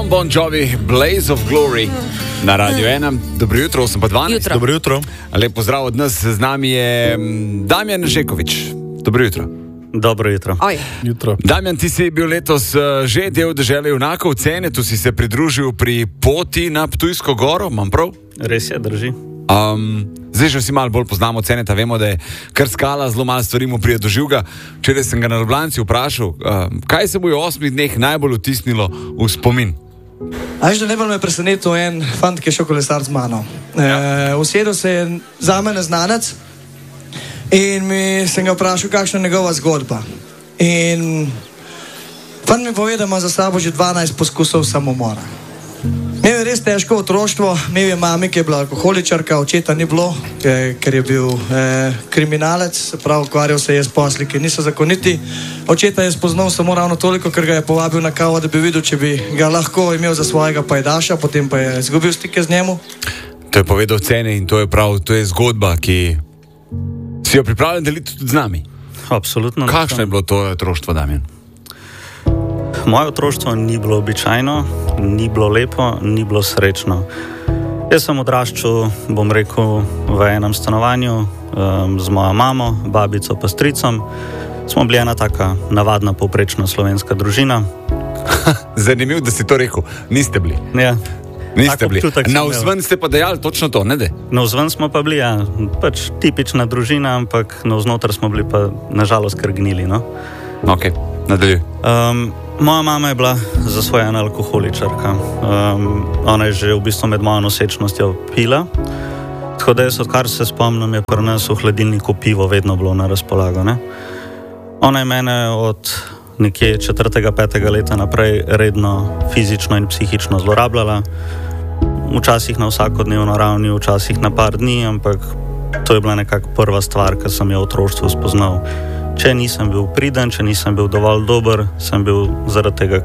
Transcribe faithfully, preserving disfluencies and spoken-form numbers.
John Bon Jovi, Blaze of Glory na Radio ena. Dobro jutro, sem pa dvanajst. Jutro. Dobro jutro. Lep pozdrav od nas, z nami je Damjan Žekovič. Dobro jutro. Dobro jutro. jutro. Damjan, ti si bil letos že del Dežele junakov, Cene, tu si se pridružil pri poti na Ptujsko goro, imam prav? Res je, drži. Um, zdaj že vsi malo bolj poznamo Ceneta, vemo, da je kar skala, zelo malo stvari mu prije do živega. Včeraj sem ga na Ljubljanci vprašal, um, kaj se bo v osmih dneh najbolj vtisnilo v spomin? A veš, da najbolj me je presenetil en fant, ki je šel kolesar z mano. Ja. E, usedel se je za mene znanec in mi sem ga vprašal, kakšna je njegova zgodba. In fant mi pove, da ima za sabo že dvanajst poskusov samomora. Imel je res težko otroštvo, imel je mami, ki je bila alkoholičarka, očeta ni bilo, ker je bil eh, kriminalec, se pravi, ukvarjal se je s posli, ki niso zakoniti. Očeta je spoznal samo ravno toliko, ker ga je povabil na kavo, da bi videl, če bi ga lahko imel za svojega pajdaša, potem pa je izgubil stike z njemu. To je povedal Cene in to je prav, to je zgodba, ki si jo pripravljen deliti tudi z nami. Absolutno. Kakšno je bilo to otroštvo, Damjan? Moje otroštvo ni bilo običajno, ni bilo lepo, ni bilo srečno. Jaz sem odraščal, bom rekel, v enem stanovanju um, z mojo mamo, babico pa stricom. Smo bili ena taka navadna povprečna slovenska družina. Zanimivo, da si to rekel. Niste bili. Ja. Niste bili. Na vzven ste pa dejali točno to, ne de? Na vzven smo pa bili, ja. Pač tipična družina, ampak navznoter smo bili pa nažalost kar gnili, no. Ok, nadaljuj. Um, moja mama je bila zasvojena alkoholičarka. Um, ona je že v bistvu med mojo nosečnostjo pila. Tako da jaz, odkar se spomnim, je pri nas v hladilniku pivo vedno bilo na razpolago, ne. Ona je mene od nekje četrtega, petega leta naprej redno fizično in psihično zlorabljala. Včasih na vsakodnevno ravni, včasih na par dni, ampak to je bila nekako prva stvar, ki sem jo v otroštvu spoznal. Če nisem bil priden, če nisem bil dovolj dober, sem bil zaradi tega